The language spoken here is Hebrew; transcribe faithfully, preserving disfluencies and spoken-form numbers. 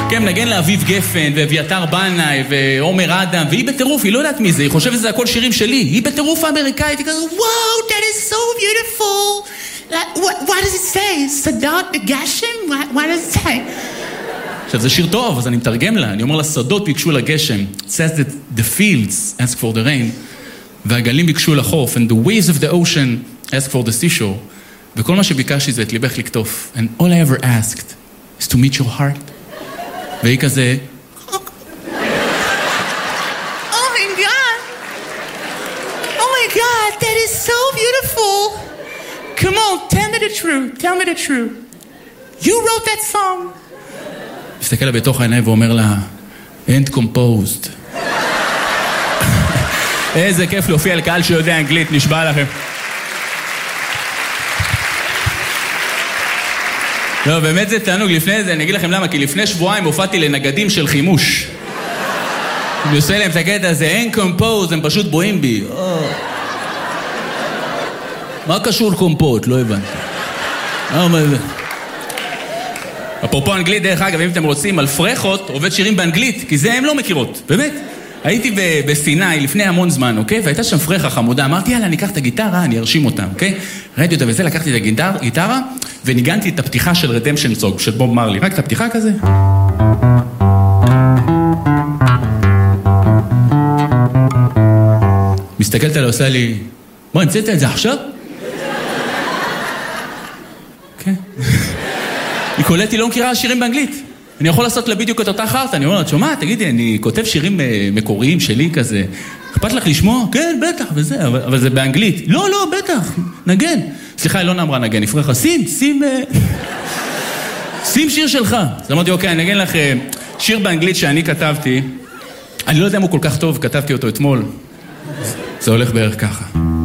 כן, מנגן לאביב גפן, ואביתר בנאי, ועומר אדם, והיא בטירוף, היא לא יודעת מי זה, היא חושבת שזה הכל שירים שלי, היא בטירוף האמריקאית, היא כזה, וואו, that is so beautiful. Like, what, what does it say? סדות בגשם? What, what does it say? עכשיו, זה שיר טוב, אז אני מתרגם לה, אני אומר לה, שדות ביקשו לגשם. It says that the fields ask for the rain, והגלים ביקשו לחוף, and the waves of the ocean ask for the seashore. וכל מה שביקשתי זה את ליבך לקטוף. And all I ever asked is to meet your heart. והיא כזה... Oh my God! Oh my God, that is so beautiful! Come on, tell me the truth, tell me the truth. You wrote that song? מסתכל לה בתוך העיניים ואומר לה, ain't composed. איזה כיף להופיע לקהל שיודע אנגלית, נשבע לכם. לא, באמת זה תענוג. לפני זה, אני אגיד לכם למה, כי לפני שבועיים הופעתי לנגדים של חימוש. אני עושה להם את הקטע הזה, אין קומפוז, הם פשוט בואים בי. מה קשור קומפות? לא הבנתי. אפרופו אנגלית, דרך אגב, אם אתם רוצים, על פרחות עובד שירים באנגלית, כי זה הם לא מכירות, באמת. הייתי בסיני לפני המון זמן, אוקיי? והייתה שם פרחה חמודה, אמרתי, יאללה, אני אקח את הגיטרה, אני ארשים אותם, אוקיי? ראיתי אותה וזה, לקחתי את הגיטרה, וניגנתי את הפתיחה של רדמפשן סונג, של בוב מרלי. רק את הפתיחה כזה. מסתכלת עליה, עושה לי, מה, המצאת את זה עכשיו? כן. היא קולטת, היא לא מכירה שירים באנגלית. אני יכול לעשות לה בדיוק את אותה חרטה, אני אומר, שומע, תגידי, אני כותב שירים מקוריים שלי כזה, אכפת לך לשמוע? כן, בטח, וזה, אבל, אבל זה באנגלית. לא, לא, בטח, נגן. סליחה, היא לא נאמרה נגן, נפרחה, שים, שים, שים שיר שלך. אז אמרתי, אוקיי, אני נגן לך שיר באנגלית שאני כתבתי, אני לא יודע אם הוא כל כך טוב, כתבתי אותו אתמול. זה הולך בערך ככה.